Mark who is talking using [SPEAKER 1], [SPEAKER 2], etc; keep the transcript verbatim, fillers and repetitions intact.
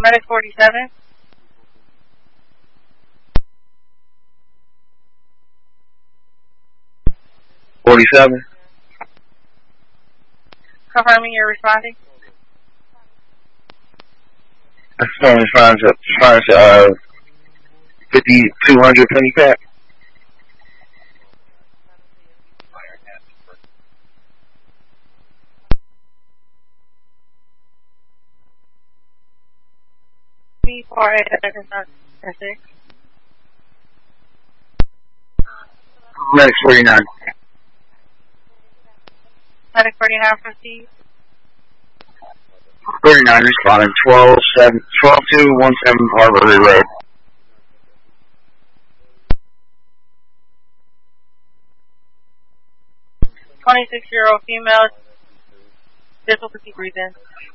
[SPEAKER 1] Medic forty-seven.
[SPEAKER 2] forty-seven.
[SPEAKER 1] Confirming you're responding.
[SPEAKER 2] That's phone response to, response to uh, fifty-two hundred Pennypack.
[SPEAKER 1] Me for eight seven six.
[SPEAKER 2] Medic forty-nine.
[SPEAKER 1] Medic forty-nine proceed.
[SPEAKER 2] forty-nine responding. twelve seven, twelve two one seven Harbury Road.
[SPEAKER 1] twenty-six year old female. Difficulty breathing.